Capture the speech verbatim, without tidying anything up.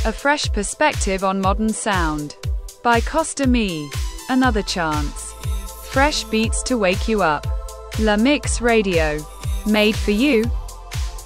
A fresh perspective on modern sound. By Costa Me. Another chance. Fresh beats to wake you up. La Mix Radio. Made for you,